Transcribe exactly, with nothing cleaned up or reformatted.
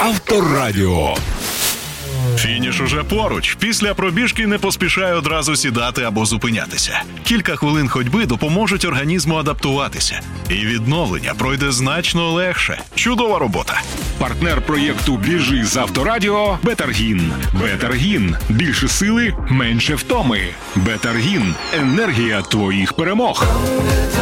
Авторадіо. Фініш уже поруч. Після пробіжки не поспішай одразу сідати або зупинятися. Кілька хвилин ходьби допоможуть організму адаптуватися. І відновлення пройде значно легше. Чудова робота. Партнер проєкту «Біжи з Авторадіо» – Бетаргін. Бетаргін. Більше сили, менше втоми. Бетаргін. Енергія твоїх перемог.